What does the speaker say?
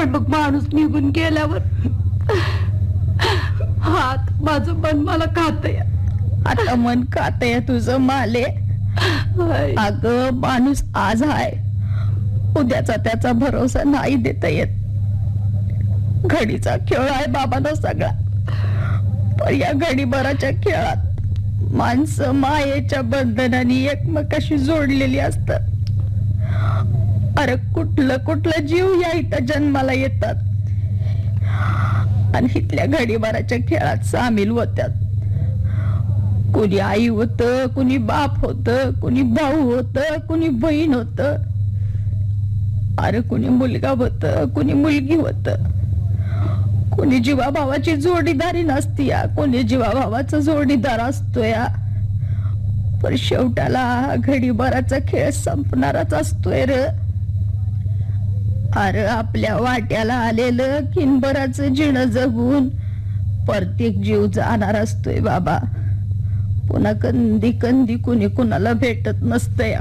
पण मग माणूस निघून गेल्यावर हात माझं मन मला खातय. आता मन खातय तुझं माले. अग माणूस आज आहे, उद्याचा त्याचा भरोसा नाही देता येत. घडीचा खेळ आहे बाबांनो सगळा. पण या घडीभराच्या खेळात माणसं मायेच्या बंधनाने एकमेकाशी जोडलेली असतात. अरे कुठलं जीव या इथं जन्माला येतात आणि इथल्या घडीभराच्या खेळात सामील होतात. कुणी आई होत, कुणी बाप होत, कुणी भाऊ होत, कुणी बहीण होत, अरे कुणी मुलगा होत, कुणी मुलगी होत. कोणी जीवा भावाची जोडीदारी नसती या, कोणी जीवा भावाचा जोडीदार असतो या. पण शेवटाला घडीभराचा खेळ संपणारच असतोय रे. अरे आपल्या वाट्याला आलेलं किनभराचं जिणं जगून प्रत्येक जीव जाणार असतोय बाबा. पुन्हा कंदी कुणी कुणाला भेटत नसतंय.